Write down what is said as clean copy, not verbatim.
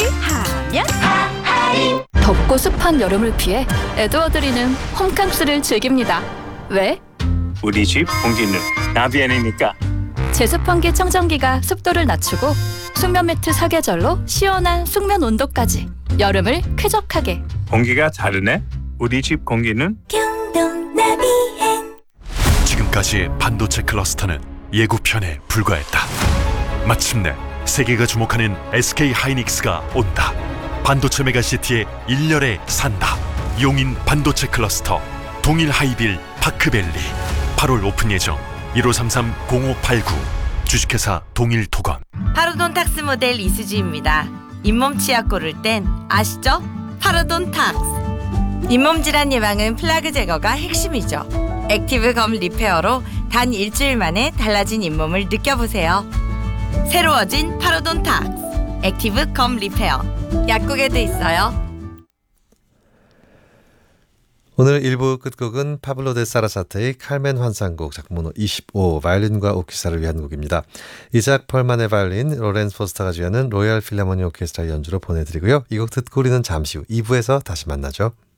하면 덥고 습한 여름을 피해 에드워드리는 홈캉스를 즐깁니다. 왜? 우리 집 공기는 나비아니니까. 제습환기 청정기가 습도를 낮추고 숙면 매트 사계절로 시원한 숙면 온도까지 여름을 쾌적하게. 공기가 다르네. 우리 집 공기는 지금까지 반도체 클러스터는 예고편에 불과했다. 마침내 세계가 주목하는 SK 하이닉스가 온다. 반도체 메가시티의 일렬에 산다. 용인 반도체 클러스터 동일 하이빌 파크밸리 8월 오픈 예정. 1533-0589 주식회사 동일토건. 파로돈탁스 모델 이수지입니다. 잇몸 치약 고를 땐 아시죠? 파로돈탁스. 잇몸 질환 예방은 플라그 제거가 핵심이죠. 액티브 검 리페어로 단 일주일 만에 달라진 잇몸을 느껴보세요. 새로워진 파로돈탁스 액티브 검 리페어. 약국에도 있어요. 오늘 1부 끝곡은 파블로 데 사라사테의 칼멘 환상곡 작품번호 25 바이올린과 오케스트라를 위한 곡입니다. 이작 펄만의 바이올린, 로렌스 포스터가 지휘하는 로얄 필라모니 오케스트라 연주로 보내드리고요. 이 곡 듣고 우리는 잠시 후 2부에서 다시 만나죠.